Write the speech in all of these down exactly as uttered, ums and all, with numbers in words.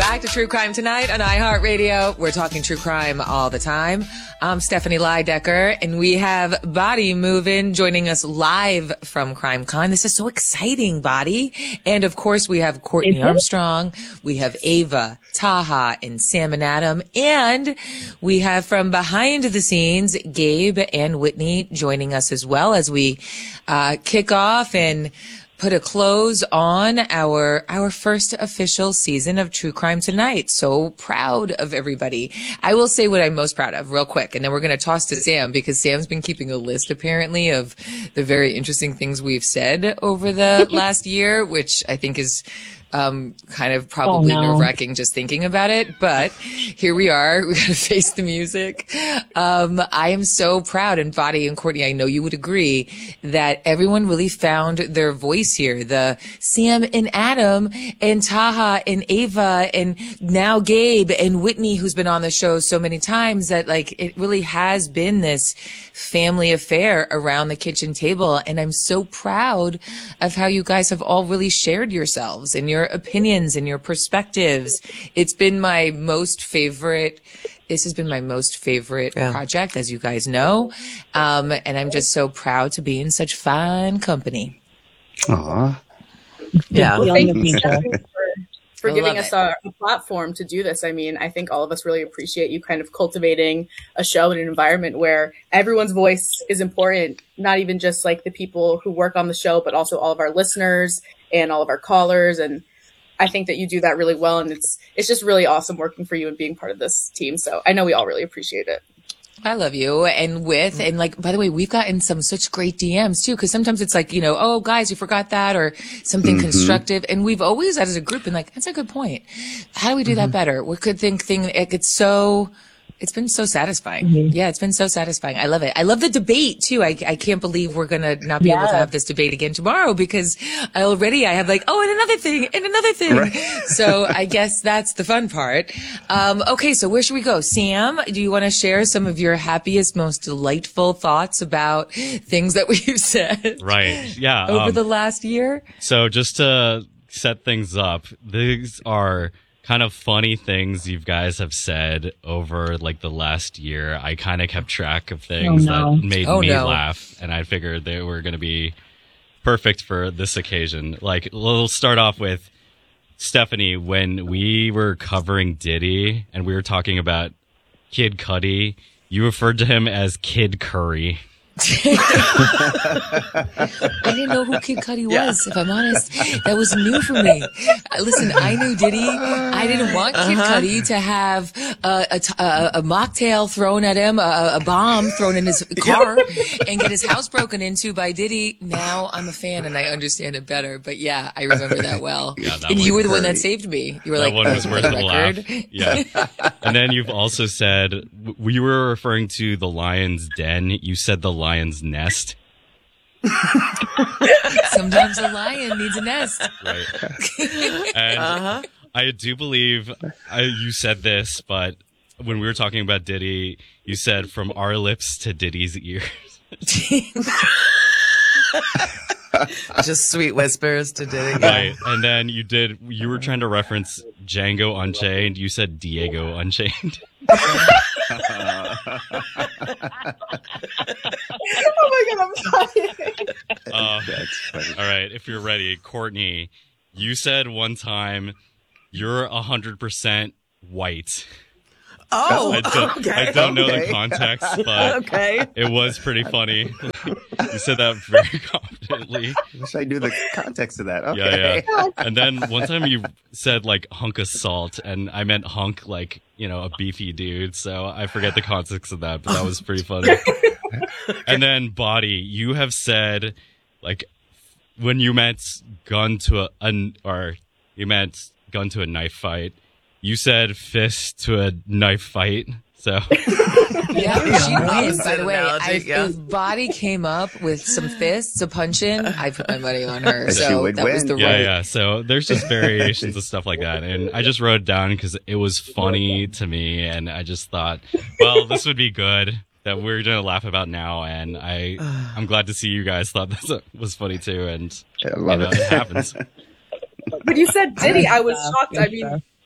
back to True Crime Tonight on iHeartRadio. We're talking true crime all the time. I'm Stephanie Leidecker, and we have Body Movin' joining us live from CrimeCon. This is so exciting, Body. And of course, we have Courtney mm-hmm. Armstrong, we have Ava, Taha, and Sam and Adam, and we have from behind the scenes, Gabe and Whitney joining us as well as we uh, kick off and put a close on our our first official season of True Crime Tonight. So proud of everybody. I will say what I'm most proud of real quick, and then we're going to toss to Sam because Sam's been keeping a list apparently of the very interesting things we've said over the last year, which I think is Um, kind of probably oh, no. nerve-wracking just thinking about it, but here we are. We gotta face the music. Um, I am so proud, and Body and Courtney, I know you would agree that everyone really found their voice here. The Sam and Adam and Taha and Ava and now Gabe and Whitney, who's been on the show so many times, that like it really has been this family affair around the kitchen table. And I'm so proud of how you guys have all really shared yourselves and your opinions and your perspectives. It's been my most favorite. This has been my most favorite yeah. project, as you guys know. Um, and I'm just so proud to be in such fine company. Aww. Yeah. Well, thank you for, for giving us a, a platform to do this. I mean, I think all of us really appreciate you kind of cultivating a show in an environment where everyone's voice is important, not even just like the people who work on the show, but also all of our listeners and all of our callers. And I think that you do that really well. And it's it's just really awesome working for you and being part of this team. So I know we all really appreciate it. I love you. And with, and like, by the way, we've gotten some such great D Ms too, because sometimes it's like, you know, oh, guys, you forgot that, or something mm-hmm. constructive. And we've always, as a group, been like, that's a good point. How do we do mm-hmm. that better? We could think thing, it, it's so, it's been so satisfying. Mm-hmm. Yeah, it's been so satisfying. I love it. I love the debate too. I, I can't believe we're going to not be yeah. able to have this debate again tomorrow because I already, I have like, oh, and another thing, and another thing. Right. So I guess that's the fun part. Um, okay, so where should we go? Sam, do you want to share some of your happiest, most delightful thoughts about things that we've said? Right. Yeah. over um, the last year? So just to set things up, these are kind of funny things you guys have said over like the last year. I kind of kept track of things oh, no. that made oh, me no. laugh, and I figured they were going to be perfect for this occasion. Like, we'll start off with Stephanie. When we were covering Diddy and we were talking about Kid Cudi, you referred to him as Kid Curry. I didn't know who Kid Cudi was, yeah. if I'm honest. That was new for me. Listen, I knew Diddy. I didn't want Kid uh-huh. Cudi to have a, a, a, a mocktail thrown at him, a, a bomb thrown in his car, and get his house broken into by Diddy. Now I'm a fan and I understand it better. But yeah, I remember that well. Yeah, that and you were the one that saved me. You were that like, one was worth the laugh. Yeah. And then you've also said, we were referring to the Lion's Den. You said the Lion's Nest. Sometimes a lion needs a nest. Right. And uh-huh. I do believe I, you said this, but when we were talking about Diddy, you said from our lips to Diddy's ears. Just sweet whispers to Diddy. Right. And then you did, you were trying to reference Django Unchained. You said Diego Unchained. Oh my god, I'm dying. Uh, That's funny. All right, if you're ready, Courtney, you said one time you're one hundred percent white. Oh, I don't, okay. I don't okay. know the context, but okay. it was pretty funny. You said that very confidently. I wish I knew the context of that. Okay. Yeah, yeah. And then one time you said like hunk of salt, and I meant hunk like, you know, a beefy dude. So I forget the context of that, but that was pretty funny. And then Body, you have said like when you meant gun to a, a or you meant gun to a knife fight. You said fist to a knife fight, so. Yeah, she wins, by the way. I, yeah. If Body came up with some fists, a punch-in, I put my money on her. So that win. was the yeah, right. Yeah, so there's just variations of stuff like that. And I just wrote it down because it was funny to me, and I just thought, well, this would be good that we're going to laugh about now. And I, I'm glad to see you guys thought this was funny too, and I love you know, it. it happens. When you said Diddy, I was shocked. I mean,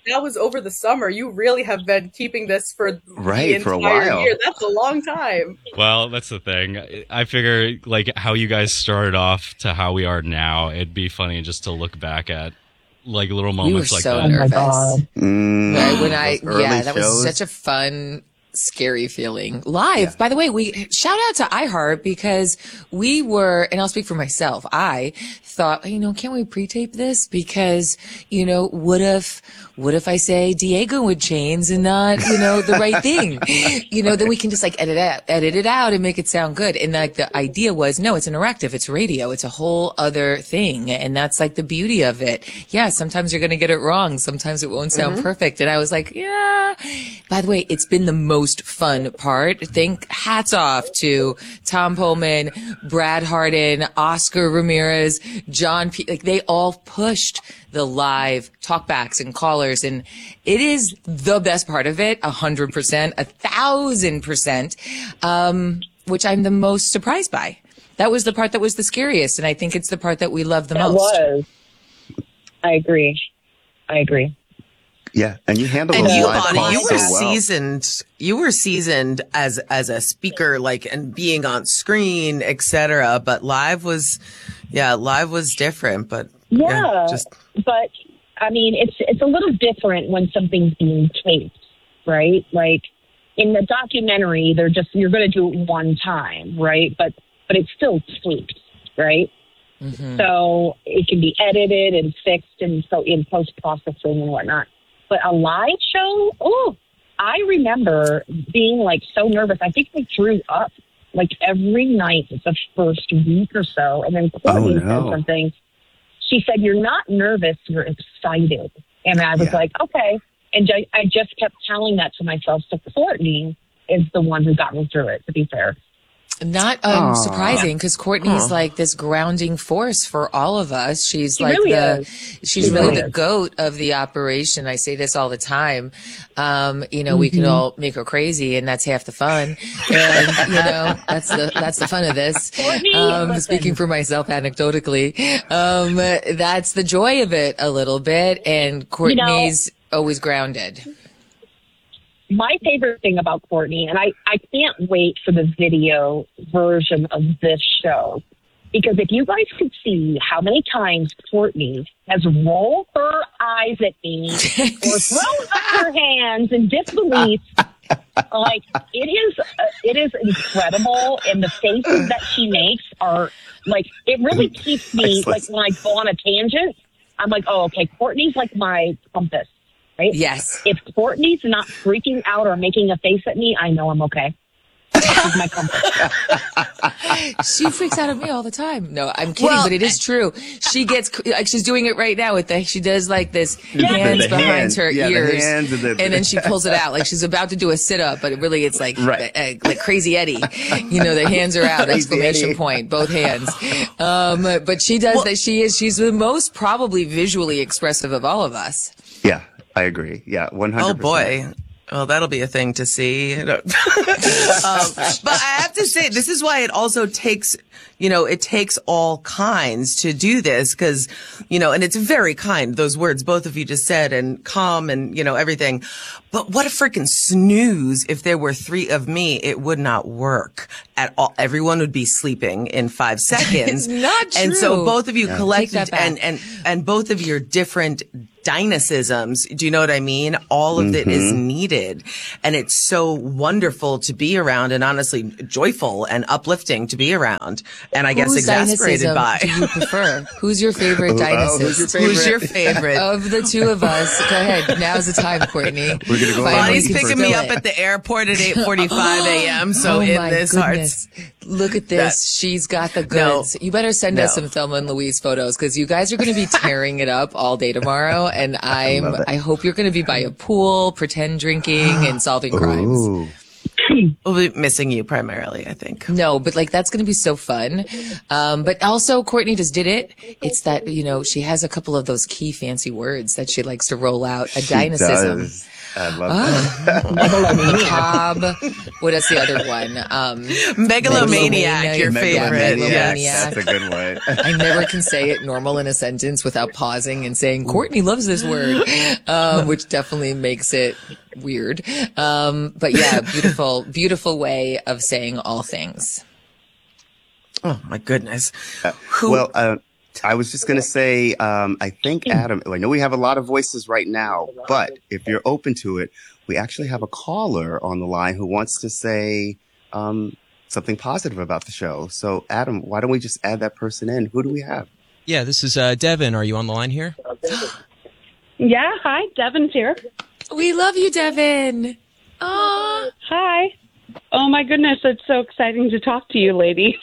that was over the summer. You really have been keeping this for right the for a entire while. year. That's a long time. Well, that's the thing. I figure, like, how you guys started off to how we are now, it'd be funny just to look back at, like, little We were moments like so that. Oh my nervous. God. Mm, Right, when I, those early yeah, that was shows. such a fun, scary feeling. Live, Yeah. by the way, we shout out to iHeart because we were, and I'll speak for myself, I thought, you know, can't we pre-tape this? Because, you know, what if, what if I say Diego with chains and not, you know, the right thing? You know, then we can just like edit it out, edit it out and make it sound good. And like the idea was, no, it's interactive. It's radio. It's a whole other thing. And that's like the beauty of it. Yeah. Sometimes you're going to get it wrong. Sometimes it won't sound perfect. And I was like, yeah. By the way, it's been the most fun part. Think hats off to Tom Pullman, Brad Harden, Oscar Ramirez, John P. Like they all pushed the live talkbacks and callers. And it is the best part of it. A hundred percent, a thousand percent, um, which I'm the most surprised by. That was the part that was the scariest. And I think it's the part that we love the That most. was. I agree. I agree. Yeah, and you handled And those you, live Bonnie, calls you so were well. seasoned. You were seasoned as as a speaker, like and being on screen, et cetera. But live was, yeah, live was different. But Yeah, just but I mean, it's it's a little different when something's being taped, right? Like in the documentary, they're just you're going to do it one time, right? But but it's still taped, right? Mm-hmm. So it can be edited and fixed, and so in post processing and whatnot. But a live show, oh, I remember being like so nervous. I think I threw up like every night the first week or so, and then Courtney Oh, no. said something. She said, "You're not nervous, you're excited." And I was Yeah. like, okay. And I, I just kept telling that to myself. So Courtney is the one who got me through it, to be fair. Not um, Aw. surprising because Courtney's Aw. like this grounding force for all of us. She's She like really the, is. she's She really really the is. goat of the operation. I say this all the time. Um, you know, we could Mm-hmm. all make her crazy and that's half the fun. And, you know, that's the, that's the fun of this. Courtney, Um, listen. speaking for myself anecdotally, um, that's the joy of it a little bit. And Courtney's always grounded. My favorite thing about Courtney, and I, I can't wait for the video version of this show, because if you guys could see how many times Courtney has rolled her eyes at me or thrown up her hands in disbelief, like it is, uh, it is incredible, and the faces that she makes are like it really keeps me like when I go on a tangent. I'm like, oh, okay, Courtney's like my compass. Right? Yes. If Courtney's not freaking out or making a face at me, I know I'm okay. This is my comfort. She freaks out at me all the time. No, I'm kidding, Well, but it is true. She gets like she's doing it right now with the she does like this The- hands the behind hands. her Yeah, the ears, hands and the- and then she pulls it out like she's about to do a sit up, but really it's like Right. uh, like Crazy Eddie. You know, the hands are out! Crazy Exclamation Eddie. point! Both hands. Um, but she does Well- that. She is she's the most probably visually expressive of all of us. Yeah, I agree. Yeah, one hundred oh percent. boy. Well, that'll be a thing to see. um, but I have to say, this is why it also takes, you know, it takes all kinds to do this because, you know, and it's very kind, those words both of you just said, and calm and, you know, everything. But what a freaking snooze. If there were three of me, it would not work at all. Everyone would be sleeping in five seconds. It's not And so true. both of you Take collected that back. and, and, and both of your different dynamisms. Do you know what I mean? All of it is needed. And it's so wonderful to be around and honestly joyful and uplifting to be around. And I guess Whose exasperated dynamism by. do you prefer? Who's your favorite Oh, oh, who's your dynasist? favorite? Who's your favorite? Of the two of us, go ahead. Now's the time, Courtney. We're gonna go Finally, on Bonnie's you can picking me spill up it. at the airport at eight forty-five a.m. So oh in my this goodness. hearts. Look at this. She's got the No. goods. You better send us No. some Thelma and Louise photos because you guys are going to be tearing it up all day tomorrow. And I'm, love it. I hope you're going to be by a pool, pretend drinking and solving crimes. Ooh. We'll be missing you primarily, I think. No, but like that's going to be so fun. Um, but also Courtney just did it. It's that, you know, she has a couple of those key fancy words that she likes to roll out. A She dynamism. does. I love Oh. that. Cobb. What is the other one? Um, Megalomaniac, your favorite. Megalomaniac. Yes. That's a good one. I never can say it normal in a sentence without pausing and saying, Courtney loves this word, um, which definitely makes it weird. Um, but yeah, beautiful, beautiful way of saying all things. Oh my goodness. Who? Well, uh, I was just going to say, um, I think, Adam, I know we have a lot of voices right now, but if you're open to it, we actually have a caller on the line who wants to say um, something positive about the show. So, Adam, why don't we just add that person in? Who do we have? Yeah, this is uh, Devin. Are you on the line here? Yeah, hi, Devin's here. We love you, Devin. Aw. Hi. Oh my goodness, it's so exciting to talk to you, ladies.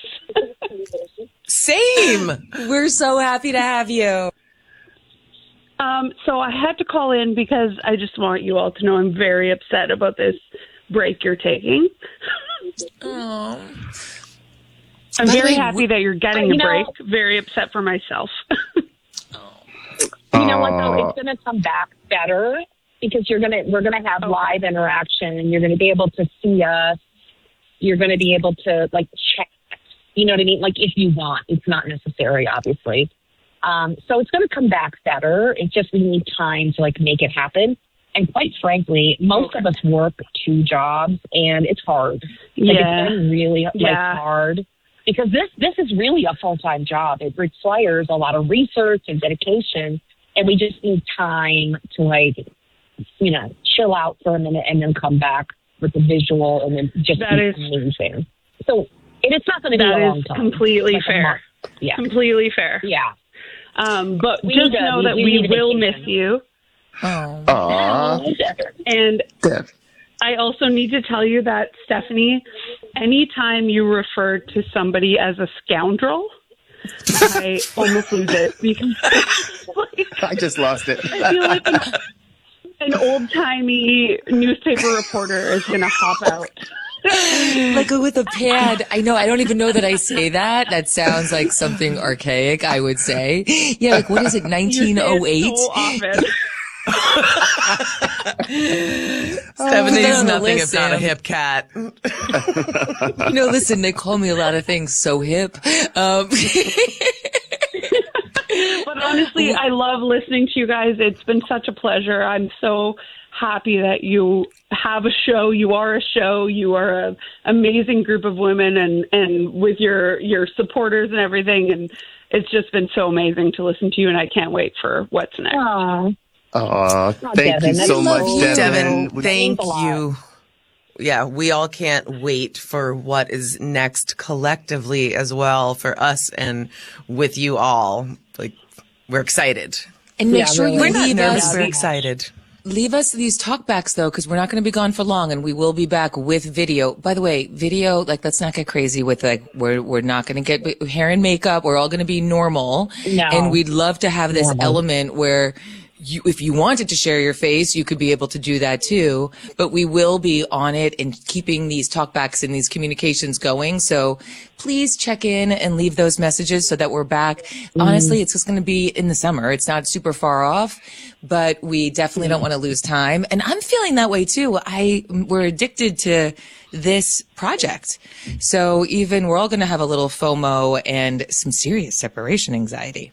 Same. We're so happy to have you. Um, so I had to call in because I just want you all to know I'm very upset about this break you're taking. Oh. I'm By the very way, happy that you're getting you a know- break. Very upset for myself. You know what though? Aw. It's going to come back better because you're going to we're going to have live interaction and you're going to be able to see us. You're going to be able to like check. You know what I mean? Like if you want, it's not necessary, obviously. Um, so it's going to come back better. It's just we need time to like make it happen. And quite frankly, most of us work two jobs, and it's hard. Like, Yeah. it's been really like Yeah. hard because this this is really a full time job. It requires a lot of research and dedication, and we just need time to like, you know, chill out for a minute and then come back with the visual, and then just That be is- amazing. So and it's not going to be That a long is time. completely It's like a fair. month. Yeah, Completely fair. yeah. Um, but We just need a- know we- that we we need a will vacation. miss you. Oh. Aw. And Dev. I also need to tell you that, Stephanie, anytime you refer to somebody as a scoundrel, I almost lose it because like, I just lost it. I feel like an, an old-timey newspaper reporter is going to hop out. Like with a pad. I know. I don't even know that I say that. That sounds like something archaic, I would say. Yeah, like what is it, You say nineteen oh eight? it so often. Stephanie's on the nothing list, if not a Sam. hip cat. You know, listen, they call me a lot of things so hip. Um, But honestly, I love listening to you guys. It's been such a pleasure. I'm so happy that you have a show. You are a show. You are an amazing group of women, and, and with your, your supporters and everything. And it's just been so amazing to listen to you, and I can't wait for what's next. Aw. Aw, thank Devin, you that's so much, so- Devin. Devin, We- thank means a lot. you. Yeah, we all can't wait for what is next collectively as well for us and with you all. Like, we're excited. and make Yeah, sure really. you We're not leave nervous, us, we're excited. leave us these talkbacks though, because we're not going to be gone for long, and we will be back with video. By the way, video, like, let's not get crazy with like we're we're not going to get hair and makeup. We're all going to be normal, No. and we'd love to have this Normal. element where. You, if you wanted to share your face, you could be able to do that too. But we will be on it and keeping these talkbacks and these communications going. So please check in and leave those messages so that we're back. Honestly, it's just going to be in the summer. It's not super far off, but we definitely don't want to lose time. And I'm feeling that way too. I, we're addicted to this project. So even we're all going to have a little FOMO and some serious separation anxiety.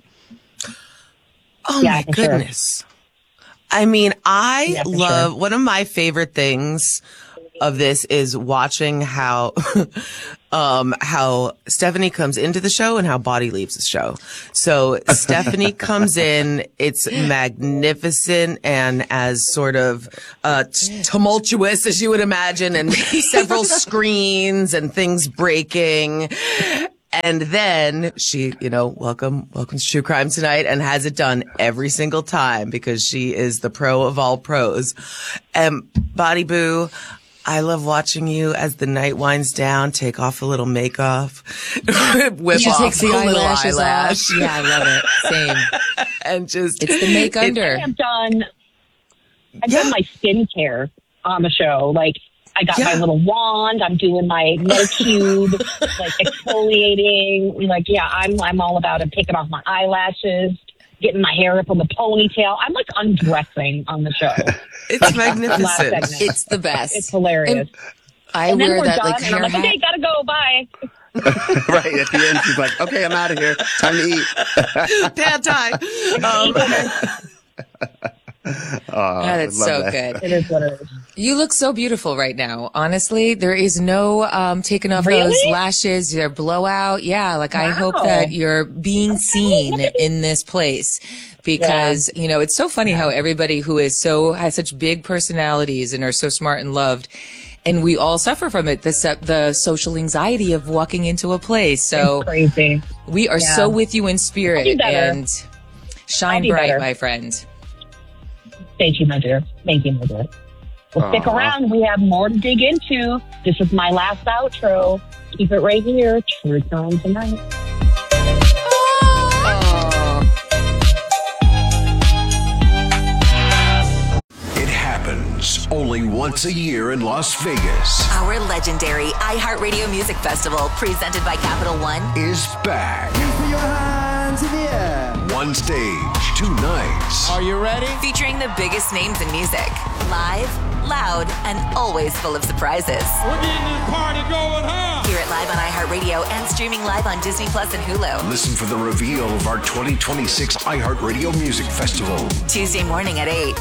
Oh Yeah, my for sure. goodness. I mean, I Yeah, for love, sure. one of my favorite things of this is watching how, um, how Stephanie comes into the show and how Body leaves the show. So Stephanie comes in, it's magnificent and as sort of, uh, t- tumultuous as you would imagine, and several screens and things breaking. And then she, you know, welcome, welcome to True Crime Tonight, and has it done every single time because she is the pro of all pros. Um, Body Boo, I love watching you as the night winds down, take off a little makeup, whip She off takes the a little eyelashes eyelash, off. Yeah, I love it. Same. and just It's the make under. I've done, I've Yeah. done my skincare on the show. Like, I got my Yeah. little wand. I'm doing my Medicube, like exfoliating. Like, yeah, I'm I'm all about it. Taking off my eyelashes. getting my hair up on the ponytail. I'm like undressing on the show. It's Last magnificent. segment. It's the best. It's hilarious. And I and then wear we're that done, like and hair I'm like, hat. okay, gotta go, bye. Right at the end, she's like, "Okay, I'm out of here. Time to eat." Dad time. Um, Oh, That is I love so that. good. It is what it is. You look so beautiful right now. Honestly, there is no um, taking off Really? those lashes, your blowout. Yeah, like I hope Wow. that you're being seen in this place because, you know, it's so funny how everybody who is so, has such big personalities and are so smart and loved. And we all suffer from it, the, the social anxiety of walking into a place. So It's crazy. we are Yeah. so with you in I'll spirit do better. and I'll shine do bright, better. my friend. Thank you, my dear. Thank you, my dear. Well, stick Aw. around. We have more to dig into. This is my last outro. Keep it right here. True Crime Tonight. It happens only once a year in Las Vegas. Our legendary iHeartRadio Music Festival, presented by Capital One, Is back. One stage, two nights. Are you ready? featuring the biggest names in music. Live, loud, and always full of surprises. We're getting this party going, huh? Hear it live on iHeartRadio and streaming live on Disney Plus and Hulu. Listen for the reveal of our twenty twenty-six iHeartRadio Music Festival. Tuesday morning at eight.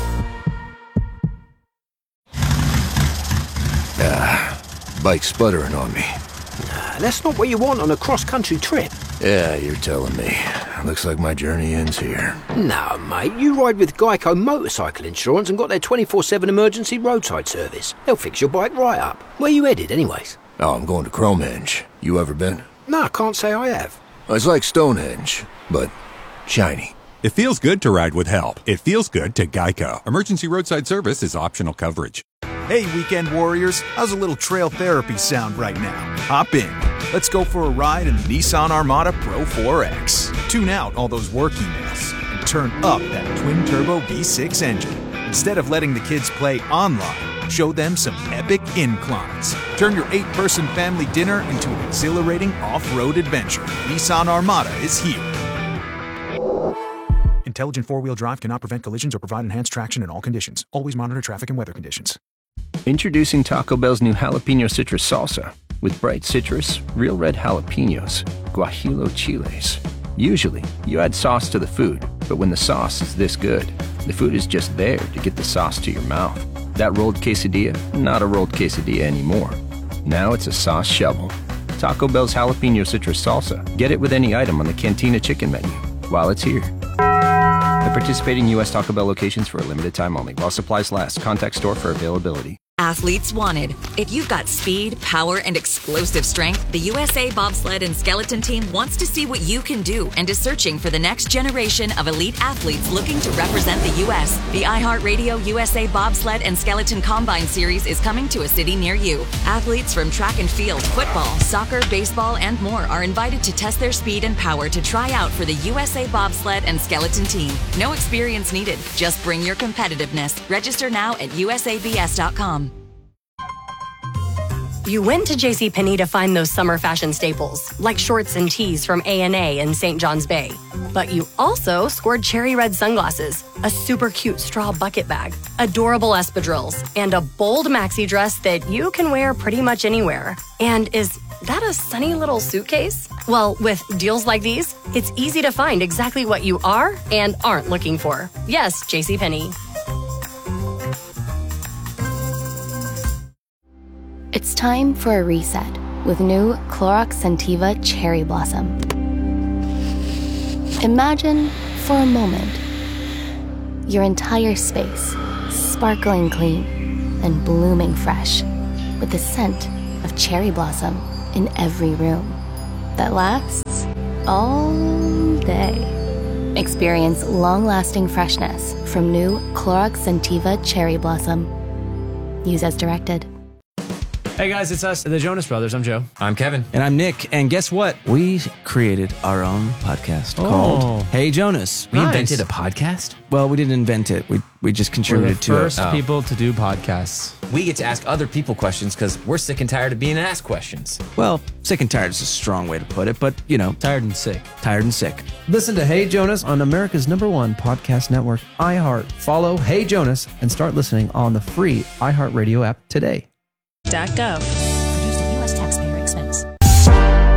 Bike sputtering on me. That's not what you want on a cross-country trip. Yeah, you're telling me. Looks like my journey ends here. No, mate, you ride with Geico Motorcycle Insurance and got their twenty-four seven emergency roadside service. They'll fix your bike right up. Where you headed, anyways? Oh, I'm going to Cromenge. You ever been? No, I can't say I have. It's like Stonehenge, but shiny. It feels good to ride with help. It feels good to Geico. Emergency roadside service is optional coverage. Hey, weekend warriors, how's a little trail therapy sound right now? Hop in. Let's go for a ride in the Nissan Armada Pro four X. Tune out all those work emails and turn up that twin-turbo V six engine. Instead of letting the kids play online, show them some epic inclines. Turn your eight-person family dinner into an exhilarating off-road adventure. Nissan Armada is here. Intelligent four-wheel drive cannot prevent collisions or provide enhanced traction in all conditions. Always monitor traffic and weather conditions. Introducing Taco Bell's new jalapeno citrus salsa. With bright citrus, real red jalapenos, guajillo chiles. Usually, you add sauce to the food, but when the sauce is this good, the food is just there to get the sauce to your mouth. That rolled quesadilla, not a rolled quesadilla anymore. Now it's a sauce shovel. Taco Bell's jalapeno citrus salsa. Get it with any item on the Cantina chicken menu while it's here. At participating U S Taco Bell locations for a limited time only. While supplies last. Contact store for availability. Athletes wanted. If you've got speed, power, and explosive strength, the U S A Bobsled and Skeleton Team wants to see what you can do and is searching for the next generation of elite athletes looking to represent the U S. The iHeartRadio U S A Bobsled and Skeleton Combine Series is coming to a city near you. Athletes from track and field, football, soccer, baseball, and more are invited to test their speed and power to try out for the U S A Bobsled and Skeleton Team. No experience needed. Just bring your competitiveness. Register now at U S A B S dot com. You went to JCPenney to find those summer fashion staples, like shorts and tees from A and A and Saint John's Bay. But you also scored cherry red sunglasses, a super cute straw bucket bag, adorable espadrilles, and a bold maxi dress that you can wear pretty much anywhere. And is that a sunny little suitcase? Well, with deals like these, it's easy to find exactly what you are and aren't looking for. Yes, JCPenney. It's time for a reset with new Clorox Scentiva Cherry Blossom. Imagine, for a moment, your entire space sparkling clean and blooming fresh with the scent of cherry blossom in every room that lasts all day. Experience long-lasting freshness from new Clorox Scentiva Cherry Blossom. Use as directed. Hey guys, it's us, the Jonas Brothers. I'm Joe. I'm Kevin. And I'm Nick. And guess what? We created our own podcast Oh. called Hey Jonas. We invented a podcast? Well, we didn't invent it. We we just We're contributed the to it. first people to do podcasts. we get to ask other people questions because we're sick and tired of being asked questions. Well, sick and tired is a strong way to put it, but, you know. Tired and sick. Tired and sick. Listen to Hey Jonas on America's number one podcast network, iHeart. Follow Hey Jonas and start listening on the free iHeartRadio app today. .gov. Produced at U S taxpayer expense.